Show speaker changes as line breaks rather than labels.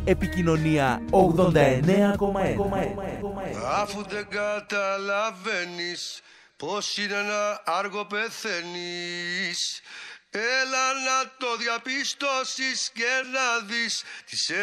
Επικοινωνία 89,1.
Αφού δεν καταλαβαίνεις πως είναι να άργο πεθαίνεις, έλα να το διαπιστώσεις και να δεις τις